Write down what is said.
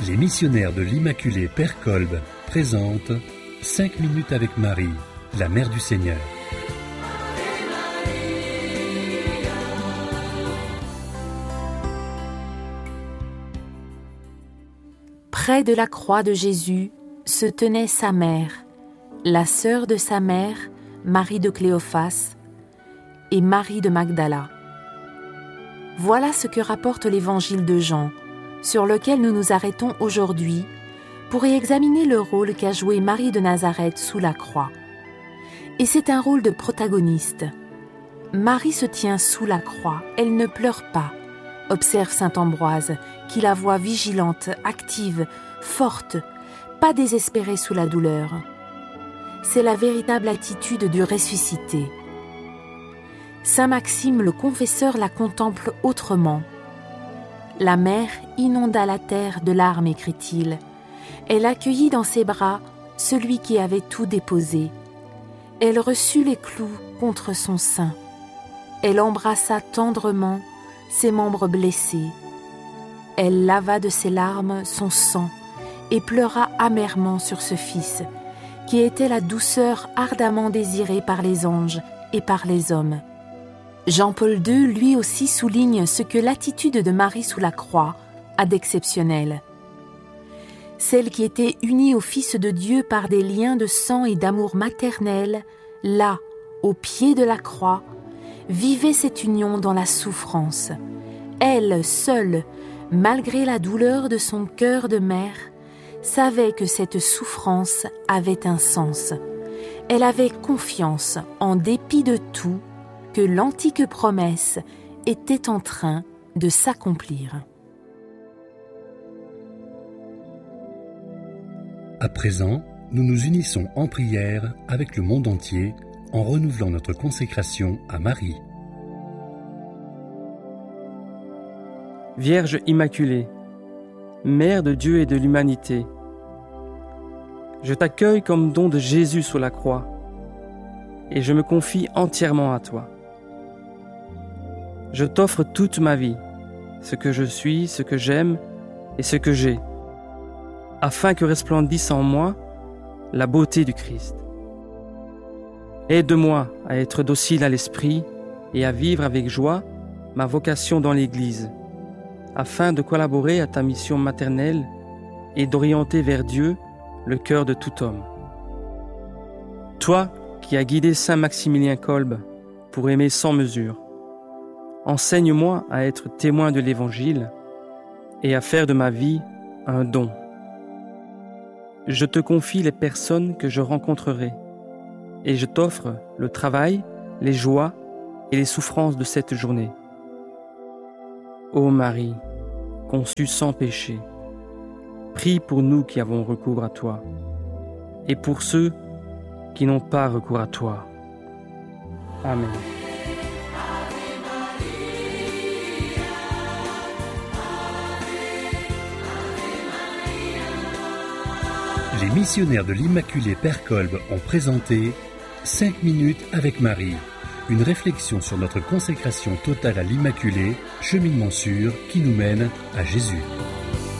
Les missionnaires de l'Immaculée Père Kolb présentent 5 minutes avec Marie, la Mère du Seigneur. Près de la croix de Jésus se tenait sa mère, la sœur de sa mère, Marie de Cléophas, et Marie de Magdala. Voilà ce que rapporte l'évangile de Jean, sur lequel nous nous arrêtons aujourd'hui pour y examiner le rôle qu'a joué Marie de Nazareth sous la croix. Et c'est un rôle de protagoniste. Marie se tient sous la croix, elle ne pleure pas, observe saint Ambroise, qui la voit vigilante, active, forte, pas désespérée sous la douleur. C'est la véritable attitude du ressuscité. Saint Maxime le confesseur la contemple autrement. La mère inonda la terre de larmes, écrit-il. Elle accueillit dans ses bras celui qui avait tout déposé. Elle reçut les clous contre son sein. Elle embrassa tendrement ses membres blessés. Elle lava de ses larmes son sang et pleura amèrement sur ce Fils, qui était la douceur ardemment désirée par les anges et par les hommes. Jean-Paul II, lui aussi, souligne ce que l'attitude de Marie sous la croix a d'exceptionnel. Celle qui était unie au Fils de Dieu par des liens de sang et d'amour maternel, là, au pied de la croix, vivait cette union dans la souffrance. Elle, seule, malgré la douleur de son cœur de mère, savait que cette souffrance avait un sens. Elle avait confiance, en dépit de tout, que l'antique promesse était en train de s'accomplir. À présent, nous nous unissons en prière avec le monde entier en renouvelant notre consécration à Marie. Vierge Immaculée, Mère de Dieu et de l'humanité, je t'accueille comme don de Jésus sous la croix et je me confie entièrement à toi. Je t'offre toute ma vie, ce que je suis, ce que j'aime et ce que j'ai, afin que resplendisse en moi la beauté du Christ. Aide-moi à être docile à l'esprit et à vivre avec joie ma vocation dans l'Église, afin de collaborer à ta mission maternelle et d'orienter vers Dieu le cœur de tout homme. Toi qui as guidé saint Maximilien Kolb pour aimer sans mesure, enseigne-moi à être témoin de l'Évangile et à faire de ma vie un don. Je te confie les personnes que je rencontrerai et je t'offre le travail, les joies et les souffrances de cette journée. Ô Marie, conçue sans péché, prie pour nous qui avons recours à toi et pour ceux qui n'ont pas recours à toi. Amen. Les missionnaires de l'Immaculée Père Kolb ont présenté 5 minutes avec Marie, une réflexion sur notre consécration totale à l'Immaculée, cheminement sûr qui nous mène à Jésus.